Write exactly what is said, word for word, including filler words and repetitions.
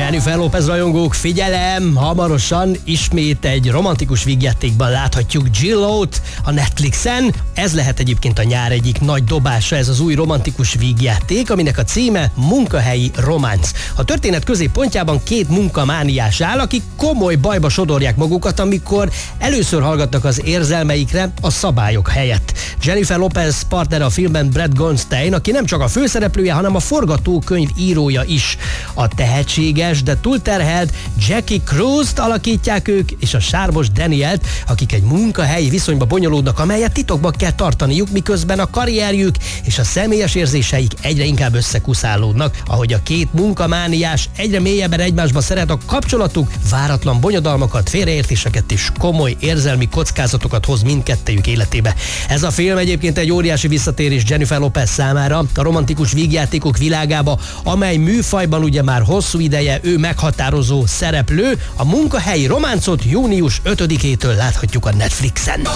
Jennifer Lopez rajongók, figyelem! Hamarosan ismét egy romantikus vígjátékban láthatjuk J-Lo-t a Netflixen. Ez lehet egyébként a nyár egyik nagy dobása, ez az új romantikus vígjáték, aminek a címe Munkahelyi románc. A történet középpontjában két munkamániás áll, akik komoly bajba sodorják magukat, amikor először hallgatnak az érzelmeikre a szabályok helyett. Jennifer Lopez partnere a filmben Brad Goldstein, aki nem csak a főszereplője, hanem a forgatókönyv írója is. A tehetséges, de túlterhelt Jackie Cruz-t alakítják ők, és a sármos Danielt, akik egy munkahelyi viszonyba bonyolódnak, amelyet titokban kell tartaniuk, miközben a karrierjük és a személyes érzéseik egyre inkább összekuszálódnak. Ahogy a két munkamániás egyre mélyebben egymásba szeret, a kapcsolatuk váratlan bonyodalmakat, félreértéseket és komoly érzelmi kockázatokat hoz mindkettejük életébe. Ez a film egyébként egy óriási visszatérés Jennifer Lopez számára a romantikus vígjátékok világába, amely műfajban ugye már hosszú ideje ő meghatározó szereplő. A munkahelyi románcot június ötödikétől láthatjuk a Netflixen.